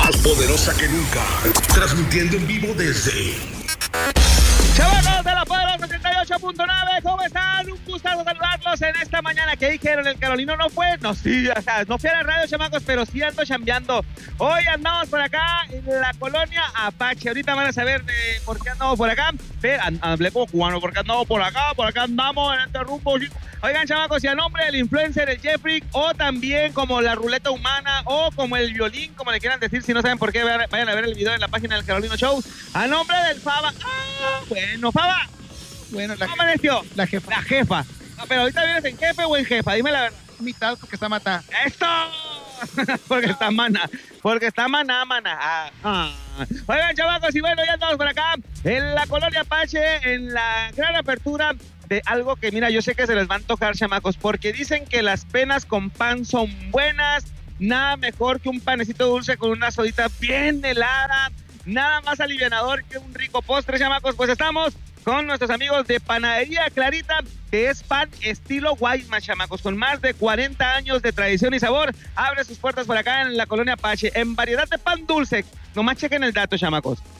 más poderosa que nunca, transmitiendo en vivo desde... Chavos de la Poderosa 88.9, ¿cómo están? Un gustazo saludarlos en esta mañana. ¿Qué dijeron? ¿El Carolino no fue? No, sí, o sea, no fui a la radio, chamacos, pero sí ando chambeando. Hoy andamos por acá en la colonia Apache. Ahorita van a saber por qué andamos por acá. Hablé como cubano, porque andamos por acá andamos en este rumbo. Oigan, chamacos, y a nombre del influencer, el Jeffrey, o también como la ruleta humana, o como el violín, como le quieran decir, si no saben por qué, vayan a ver el video en la página del Carolino Show. A nombre del Faba. Bueno, Faba. Bueno, ¿Cómo amaneció? La jefa. La jefa. No, pero ahorita vienes en jefe o en jefa, dime la verdad. Mitad porque está matada. ¡Esto! Porque está mana. Porque está maná. Oigan, chavacos, y bueno, ya andamos por acá en la colonia Apache, en la gran apertura de algo que, mira, yo sé que se les va a antojar, chamacos, porque dicen que las penas con pan son buenas. Nada mejor que un panecito dulce con una sodita bien helada. Nada más alivianador que un rico postre, chamacos. Pues estamos con nuestros amigos de Panadería Clarita, que es pan estilo Guaymas, chamacos, con más de 40 años de tradición y sabor. Abre sus puertas por acá en la colonia Apache, en variedad de pan dulce. Nomás chequen el dato, chamacos.